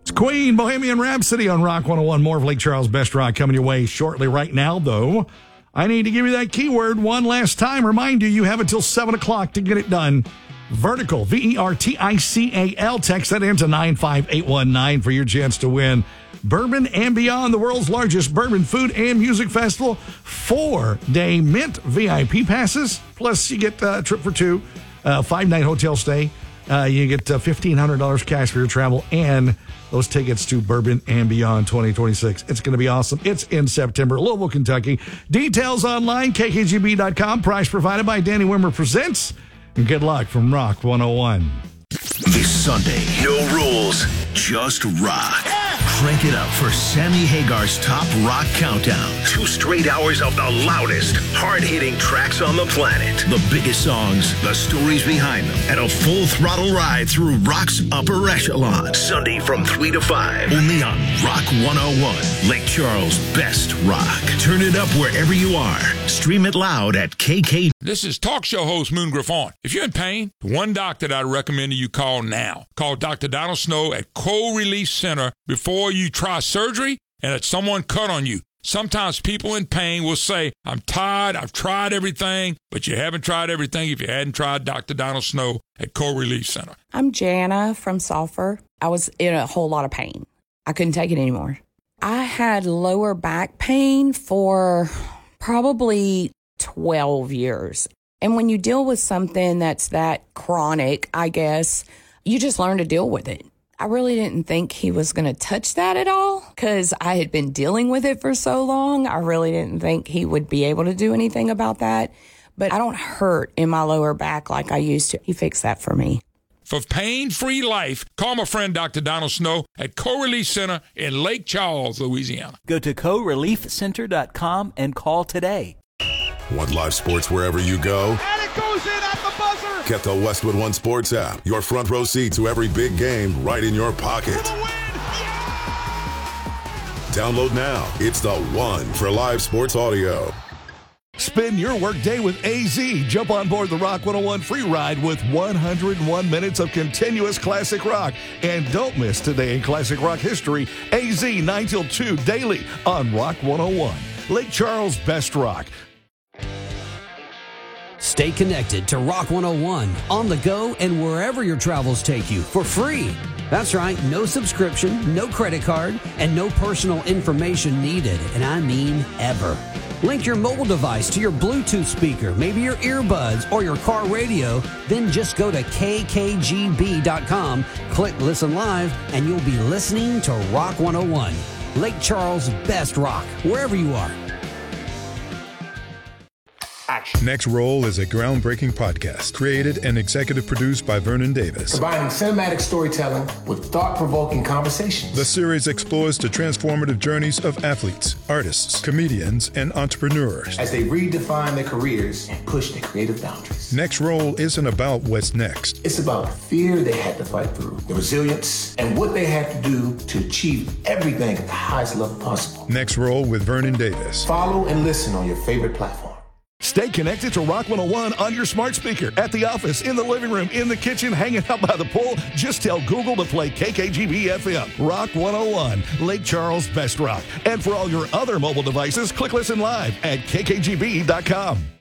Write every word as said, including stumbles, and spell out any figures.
Queen, Bohemian Rhapsody on Rock one oh one. More of Lake Charles' best rock coming your way shortly. Right now, though, I need to give you that keyword one last time. Remind you, you have until seven o'clock to get it done. Vertical, V E R T I C A L. Text that into nine five eight one nine for your chance to win Bourbon and Beyond, the world's largest bourbon food and music festival. Four-day Mint V I P passes, plus you get a trip for two, uh, five-night hotel stay. Uh, you get uh, fifteen hundred dollars cash for your travel and those tickets to Bourbon and Beyond twenty twenty-six. It's going to be awesome. It's in September, Louisville, Kentucky. Details online, K K G B dot com. Price provided by Danny Wimmer Presents. And good luck from Rock one oh one. This Sunday, no rules, just rock. Crank it up for Sammy Hagar's Top Rock Countdown. Two straight hours of the loudest, hard-hitting tracks on the planet. The biggest songs, the stories behind them, and a full throttle ride through rock's upper echelon. Sunday from three to five, only on Rock one oh one. Lake Charles' best rock. Turn it up wherever you are. Stream it loud at K K. This is talk show host Moon Griffon. If you're in pain, one doctor that I recommend you call now. Call Doctor Donald Snow at Cold Relief Center before you try surgery and that someone cut on you. Sometimes people in pain will say, I'm tired, I've tried everything, but you haven't tried everything if you hadn't tried Doctor Donald Snow at Cold Relief Center. I'm Jana from Sulphur. I was in a whole lot of pain. I couldn't take it anymore. I had lower back pain for probably twelve years. And when you deal with something that's that chronic, I guess, you just learn to deal with it. I really didn't think he was going to touch that at all because I had been dealing with it for so long. I really didn't think he would be able to do anything about that. But I don't hurt in my lower back like I used to. He fixed that for me. For pain-free life, call my friend Doctor Donald Snow at Co-Relief Center in Lake Charles, Louisiana. Go to co relief center dot com and call today. Want live sports wherever you go? And it goes in at the buzzer! Get the Westwood One Sports app. Your front row seat to every big game right in your pocket. For the win! Yeah! Download now. It's the one for live sports audio. Spend your workday with A Z. Jump on board the Rock one oh one free ride with one hundred one minutes of continuous classic rock. And don't miss Today in Classic Rock History. A Z nine till two daily on Rock one oh one. Lake Charles' best rock. Stay connected to Rock one oh one on the go and wherever your travels take you for free. That's right, no subscription, no credit card, and no personal information needed, and I mean ever. Link your mobile device to your Bluetooth speaker, maybe your earbuds or your car radio, then just go to K K G B dot com, click Listen Live, and you'll be listening to Rock one oh one. Lake Charles' best rock, wherever you are. Action. Next Roll is a groundbreaking podcast created and executive produced by Vernon Davis. Combining cinematic storytelling with thought-provoking conversations. The series explores the transformative journeys of athletes, artists, comedians, and entrepreneurs as they redefine their careers and push their creative boundaries. Next Roll isn't about what's next. It's about the fear they had to fight through, the resilience, and what they had to do to achieve everything at the highest level possible. Next Roll with Vernon Davis. Follow and listen on your favorite platform. Stay connected to Rock one oh one on your smart speaker, at the office, in the living room, in the kitchen, hanging out by the pool. Just tell Google to play K K G B F M. Rock one oh one, Lake Charles' best rock. And for all your other mobile devices, click Listen Live at K K G B dot com.